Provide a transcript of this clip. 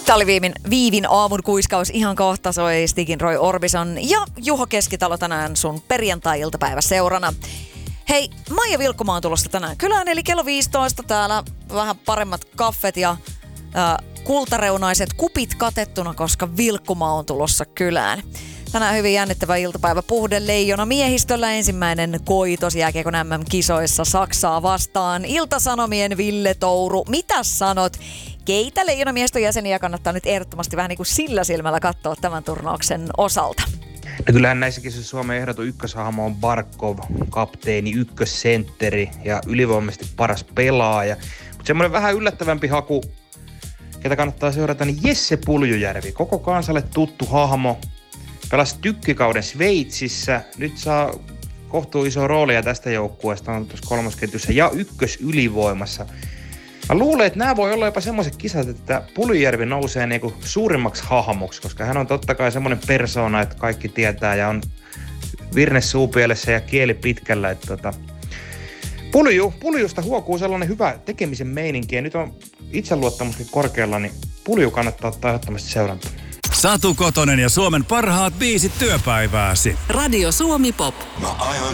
Tämä oli Viivin aamun kuiskaus. Ihan kohta soi Stigin Roy Orbison ja Juho Keskitalo tänään sun perjantai-iltapäivä seurana. Hei, Maija Vilkkumaa on tulossa tänään kylään, eli kello 15 täällä vähän paremmat kaffet ja kultareunaiset kupit katettuna, koska Vilkkumaa on tulossa kylään. Tänään hyvin jännittävä iltapäivä. Puhde Leijona miehistöllä ensimmäinen koitos jääkiekon MM-kisoissa Saksaa vastaan. Ilta-Sanomien Ville Touru, mitä sanot? Keitä Leijona miehistön jäseniä kannattaa nyt ehdottomasti vähän niin kuin sillä silmällä katsoa tämän turnauksen osalta? No kyllähän näissäkin se Suomen ehdoton ykköshahmo on Barkov, kapteeni, ykkössentteri ja ylivoimaisesti paras pelaaja. Mutta semmoinen vähän yllättävämpi haku, ketä kannattaa seurata, niin Jesse Puljujärvi. Koko kansalle tuttu hahmo. Pelasi tykkikauden Sveitsissä. Nyt saa kohtuu iso roolia tästä joukkueesta. On tuossa kolmosketjussa ja ykkösylivoimassa. Mä luulen, että nämä voi olla jopa semmoiset kisat, että Puljujärvi nousee niinku suurimmaksi hahmoksi, koska hän on totta kai semmoinen persoona, että kaikki tietää ja on virne suupielessä ja kieli pitkällä. Että Puljusta huokuu sellainen hyvä tekemisen meininki ja nyt on itseluottamuskin korkealla, niin Pulju kannattaa ottaa ehdottomasti seurantaan. Satu Kotonen ja Suomen parhaat biisit työpäivääsi. Radio Suomi Pop. Mä aivan